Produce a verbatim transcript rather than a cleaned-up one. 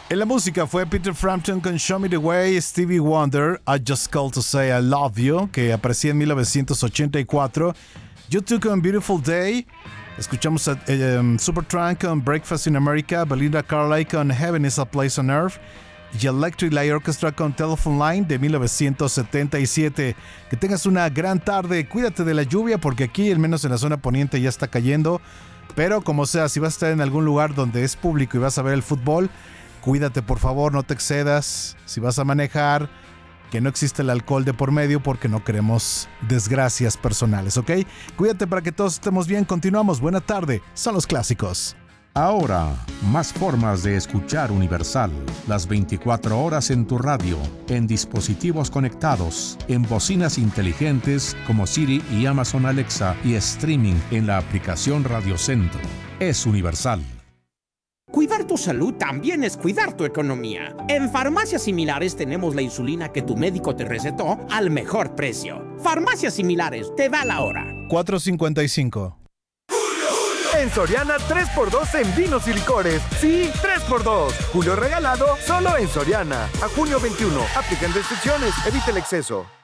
En la música fue Peter Frampton con Show Me the Way, Stevie Wonder, I Just Called to Say I Love You, que aparecía en mil novecientos ochenta y cuatro, U dos con Beautiful Day, escuchamos a eh, um, Supertramp con Breakfast in America, Belinda Carlisle con Heaven is a Place on Earth, y Electric Light Orchestra con Telephone Line de mil novecientos setenta y siete. Que tengas una gran tarde, cuídate de la lluvia porque aquí, al menos en la zona poniente, ya está cayendo, pero como sea, si vas a estar en algún lugar donde es público y vas a ver el fútbol, cuídate, por favor, no te excedas. Si vas a manejar, que no existe el alcohol de por medio porque no queremos desgracias personales, ¿ok? Cuídate para que todos estemos bien. Continuamos. Buena tarde. Son los clásicos. Ahora, más formas de escuchar Universal. Las veinticuatro horas en tu radio, en dispositivos conectados, en bocinas inteligentes como Siri y Amazon Alexa y streaming en la aplicación Radio Centro. Es Universal. Cuidar tu salud también es cuidar tu economía. En Farmacias Similares tenemos la insulina que tu médico te recetó al mejor precio. Farmacias Similares, te da la hora. cuatro cincuenta y cinco. En Soriana, tres por dos en vinos y licores. Sí, tres por dos. Julio regalado, solo en Soriana. A junio veintiuno. Aplican restricciones. Evita el exceso.